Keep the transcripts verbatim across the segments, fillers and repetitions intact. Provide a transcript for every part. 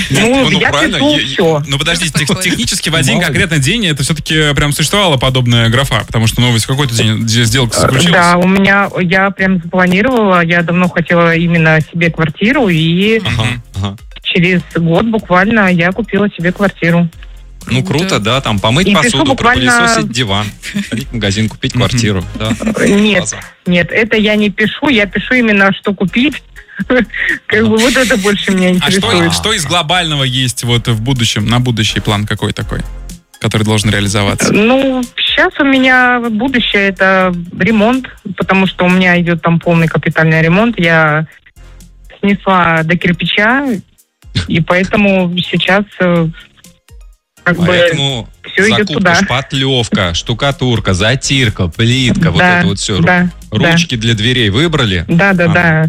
Ну, я пишу все. Ну, подождите, технически в один конкретный день это все-таки прям существовала подобная графа, потому что новость в какой-то день сделка заключилась. Да, у меня, я прям запланировала, я давно хотела именно себе квартиру, и через год буквально я купила себе квартиру. Ну, круто, да, там помыть и посуду, буквально... пропылесосить диван, ходить в магазин, купить квартиру. Да. Нет, нет, это я не пишу, я пишу именно, что купить. Как бы вот это больше меня интересует. А что, что из глобального есть вот в будущем, на будущий план какой такой, который должен реализоваться? Ну, сейчас у меня будущее это ремонт, потому что у меня идет там полный капитальный ремонт. Я снесла до кирпича, и поэтому сейчас как Поэтому бы все идет закупка, туда. Шпатлевка, штукатурка, затирка, плитка, да, вот это вот все. Да, Ручки да. для дверей выбрали? Да, да, а. да.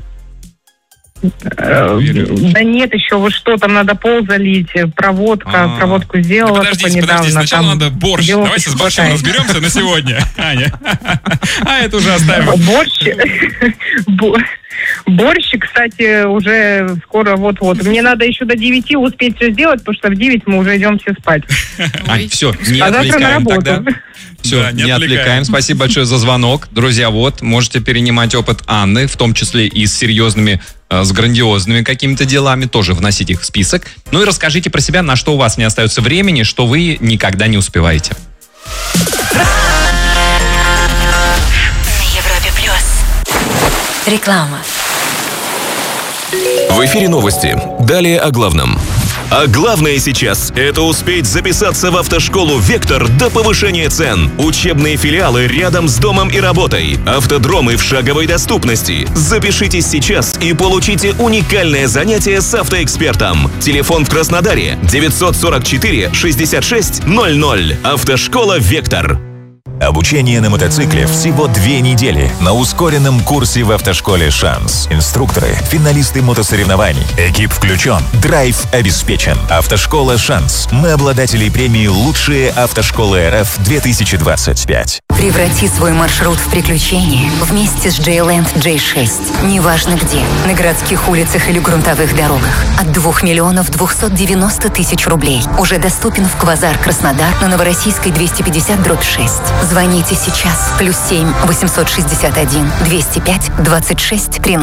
Да нет, еще вот что там надо пол залить, проводка, А-а-а. проводку сделала. Подождите, только недавно. подождите, сначала Там надо борщ. Давайте с борщом хватает. разберемся на сегодня, Аня. А это уже оставим. Борщ, борщ, кстати, уже скоро вот-вот. Мне надо еще до девяти успеть все сделать, потому что в девять мы уже идем все спать. Ань, все, не А завтра на отвлекаем работу. тогда. Все, Да, не не, отвлекаем. отвлекаем. Спасибо большое за звонок. Друзья, вот, можете перенимать опыт Анны, в том числе и с серьезными, э, с грандиозными какими-то делами, тоже вносить их в список. Ну и расскажите про себя, на что у вас не остается времени, что вы никогда не успеваете. На Европе плюс. Реклама. В эфире новости. Далее о главном. А главное сейчас – это успеть записаться в автошколу «Вектор» до повышения цен. Учебные филиалы рядом с домом и работой. Автодромы в шаговой доступности. Запишитесь сейчас и получите уникальное занятие с автоэкспертом. Телефон в Краснодаре девятьсот сорок четыре шестьдесят шесть ноль ноль. Автошкола «Вектор». Обучение на мотоцикле всего две недели на ускоренном курсе в автошколе «Шанс». Инструкторы, финалисты мотосоревнований. Экип включен. Драйв обеспечен. Автошкола «Шанс». Мы обладатели премии «Лучшие автошколы РФ-две тысячи двадцать пять». Преврати свой маршрут в приключение вместе с Джейленд джей шесть. Неважно где, на городских улицах или грунтовых дорогах. От двух миллионов двухсот девяноста тысяч рублей. Уже доступен в Квазар Краснодар на Новороссийской двести пятьдесят дробь шесть. Звоните сейчас. Плюс семь восемьсот шестьдесят один двести пять двадцать шесть тринадцать.